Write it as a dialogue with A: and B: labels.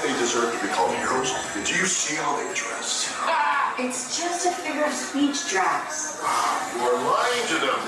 A: they deserve to be called heroes. Do you see how they dress?
B: It's just a figure of speech, Drax.
A: You are lying to them.